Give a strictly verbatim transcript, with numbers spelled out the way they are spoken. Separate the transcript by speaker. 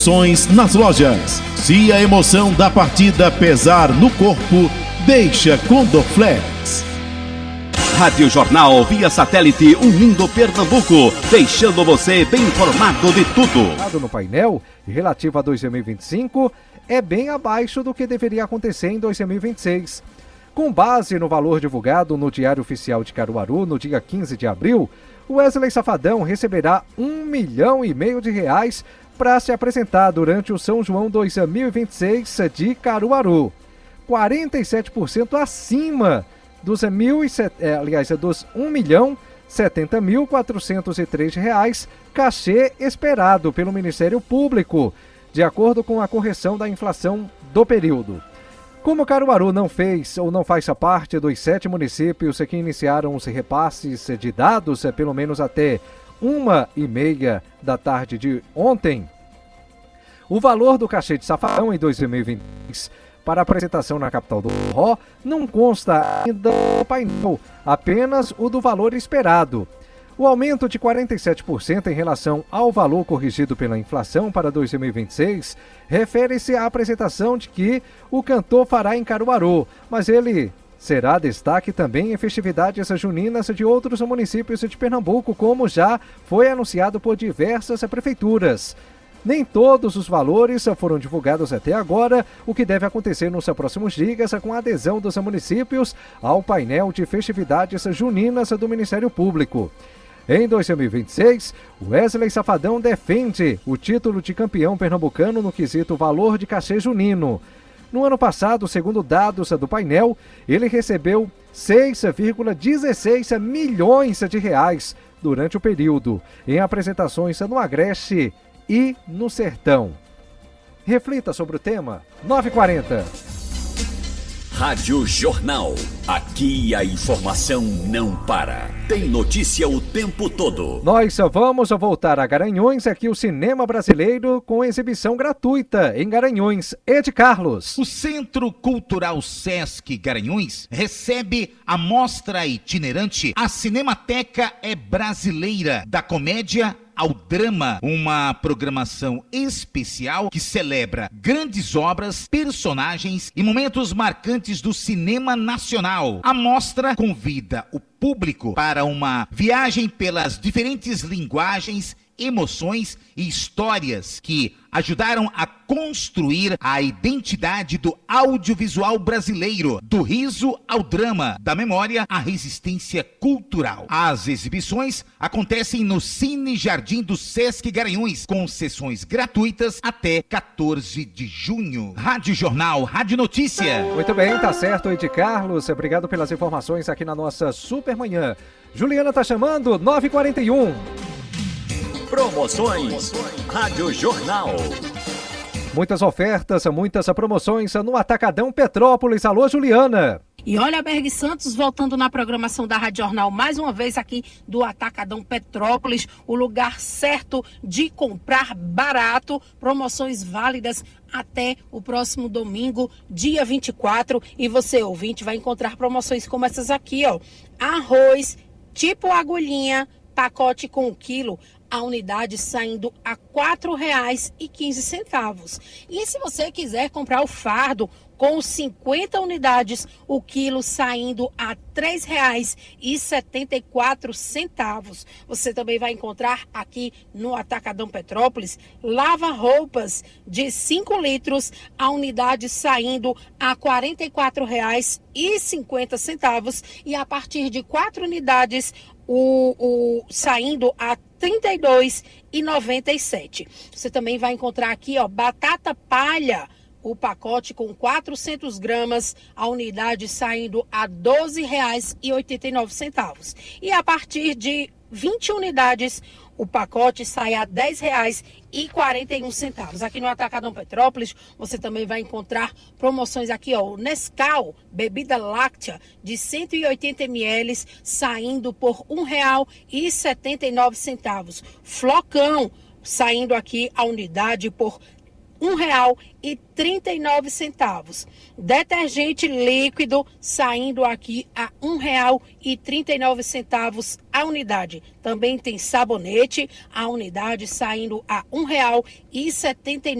Speaker 1: Nas lojas. Se a emoção da partida pesar no corpo, deixa com Dorflex.
Speaker 2: Rádio Jornal via satélite unindo Pernambuco, deixando você bem informado de tudo.
Speaker 3: No painel relativo a dois mil e vinte e cinco é bem abaixo do que deveria acontecer em dois mil e vinte e seis. Com base no valor divulgado no Diário Oficial de Caruaru no dia quinze de abril, Wesley Safadão receberá um milhão e meio de reais para se apresentar durante o São João dois mil e vinte e seis de Caruaru, quarenta e sete por cento acima dos, mil e set... é, aliás, dos um milhão setenta mil quatrocentos e três reais cachê esperado pelo Ministério Público, de acordo com a correção da inflação do período. Como Caruaru não fez ou não faz parte dos sete municípios que iniciaram os repasses de dados, pelo menos até uma e meia da tarde de ontem, o valor do cachê de Safadão em dois mil e vinte e três para apresentação na capital do Forró não consta ainda no painel, apenas o do valor esperado. O aumento de quarenta e sete por cento em relação ao valor corrigido pela inflação para dois mil e vinte e seis refere-se à apresentação de que o cantor fará em Caruaru, mas ele será destaque também em festividades juninas de outros municípios de Pernambuco, como já foi anunciado por diversas prefeituras. Nem todos os valores foram divulgados até agora, o que deve acontecer nos próximos dias com a adesão dos municípios ao painel de festividades juninas do Ministério Público. Em dois mil e vinte e seis, Wesley Safadão defende o título de campeão pernambucano no quesito valor de cachê junino. No ano passado, segundo dados do painel, ele recebeu seis vírgula dezesseis milhões de reais durante o período, em apresentações no Agreste e no Sertão. Reflita sobre o tema. nove e quarenta.
Speaker 2: Rádio Jornal. Aqui a informação não para. Tem notícia o tempo todo.
Speaker 3: Nós vamos voltar a Garanhuns, aqui o cinema brasileiro com exibição gratuita em Garanhuns. Ed Carlos.
Speaker 4: O Centro Cultural Sesc Garanhuns recebe a mostra itinerante A Cinemateca é Brasileira, da comédia ao drama, uma programação especial que celebra grandes obras, personagens e momentos marcantes do cinema nacional. A mostra convida o público para uma viagem pelas diferentes linguagens, emoções e histórias que ajudaram a construir a identidade do audiovisual brasileiro, do riso ao drama, da memória à resistência cultural. As exibições acontecem no Cine Jardim do Sesc Garanhuns, com sessões gratuitas até quatorze de junho. Rádio Jornal, Rádio Notícia.
Speaker 3: Muito bem, tá certo, Ed Carlos. Obrigado pelas informações aqui na nossa Supermanhã. Juliana tá chamando, nove e quarenta e um.
Speaker 2: Promoções. Rádio Jornal.
Speaker 3: Muitas ofertas, muitas promoções no Atacadão Petrópolis. Alô, Juliana.
Speaker 5: E olha, Berg Santos voltando na programação da Rádio Jornal, mais uma vez aqui do Atacadão Petrópolis, o lugar certo de comprar barato, promoções válidas até o próximo domingo, dia vinte e quatro. E você, ouvinte, vai encontrar promoções como essas aqui, ó. Arroz, tipo agulhinha, pacote com um quilo, a unidade saindo a quatro reais e quinze centavos. E se você quiser comprar o fardo com cinquenta unidades, o quilo saindo a três reais e setenta e quatro centavos. Você também vai encontrar aqui no Atacadão Petrópolis lava-roupas de cinco litros, a unidade saindo a quarenta e quatro reais e cinquenta centavos. E a partir de quatro unidades, o, o saindo a trinta e dois reais e noventa e sete centavos. Você também vai encontrar aqui, ó, batata palha, o pacote com quatrocentas gramas, a unidade saindo a doze reais e oitenta e nove centavos. E a partir de vinte unidades, o pacote sai a dez reais e quarenta e um centavos. Aqui no Atacadão Petrópolis, você também vai encontrar promoções aqui, ó, o Nescau, bebida láctea de cento e oitenta mililitros, saindo por um real e setenta e nove centavos. Flocão, saindo aqui a unidade por um real e trinta e nove centavos. Detergente líquido saindo aqui a um real e trinta e nove centavos a unidade. Também tem sabonete, a unidade saindo a um real e setenta e